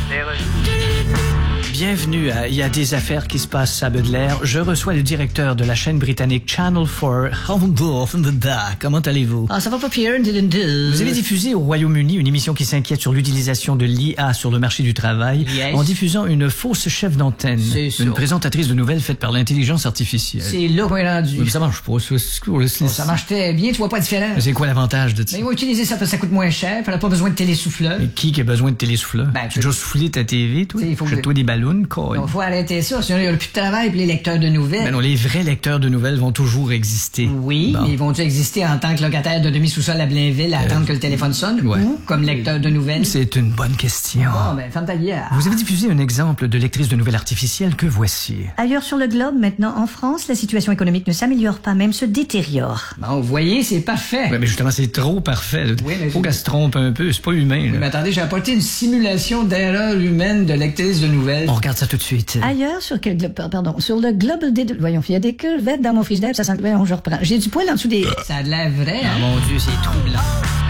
Bienvenue à Il y a des affaires qui se passent à Baudelaire. Je reçois le directeur de la chaîne britannique Channel 4. Comment allez-vous? Ah, ça va pas pire. Vous avez diffusé au Royaume-Uni une émission qui s'inquiète sur l'utilisation de l'IA sur le marché du travail en diffusant une fausse chef d'antenne. C'est ça. Une présentatrice de nouvelles faite par l'intelligence artificielle. C'est là qu'on est rendu. Mais ça marche pas. Ça marche très bien, tu vois pas la différence. C'est quoi l'avantage de ça? Mais ils vont utiliser ça parce que ça coûte moins cher, puis on n'a pas besoin de télésouffleur. Mais qui a besoin de télésouffleur? Ben, tu as déjà soufflé ta TV, toi? Il faut que Jette-toi des ballons, quoi. Il faut arrêter ça, sinon il n'y aura plus de travail puis les lecteurs de nouvelles. Ben non, les vrais lecteurs de nouvelles vont toujours exister. Oui, Bon. mais ils vont-ils exister en tant que locataire de demi-sous-sol à Blainville à attendre que le téléphone sonne? Ouais. Ou comme lecteur de nouvelles? C'est une bonne question. Bon, ben, ferme ta gueule. Vous avez diffusé un exemple de lectrice de nouvelles artificielles que voici. Ailleurs sur le globe, maintenant, en France, la situation économique ne s'améliore pas, même se détériore. Bon, vous voyez, c'est parfait. Ouais, mais justement, c'est trop parfait. Là. Oui, mais faut qu'elle se trompe un peu, c'est pas humain. Oui, Là. mais attendez, j'ai apporté une simulation d'erreur humaine de lectrice de nouvelles. On regarde ça tout de suite. Ailleurs, sur quel globe, pardon, sur le globe des... Voyons, il y a des curvettes dans mon frigidaire, ça sent... Voyons, je reprends. J'ai du poil en dessous des... Ça a de l'air vrai, Ah hein? mon Dieu, c'est troublant.